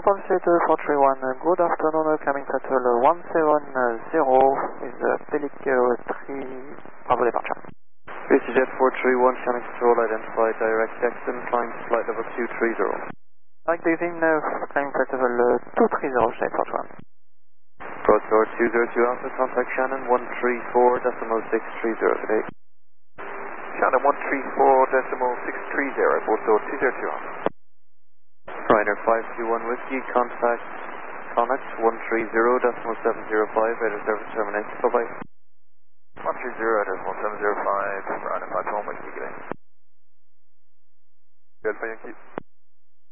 Flight 431, good afternoon, coming shuttle 170 is Pelic 3, Bravo departure. VistaJet 431, coming control, identified direct Dexton, climb flight level 230. Direct Dexton, climbing flight level 230, Flight 431. Broadsword 202 Alpha, contact Shannon 134.630 today. Shannon 134.630, Broadsword 202 Alpha. Ryanair 521 Whiskey, contact Connacht 130.705, radar service terminates, bye-bye. 130.705, Ryanair 521 Whiskey, good day. Good for Yankee.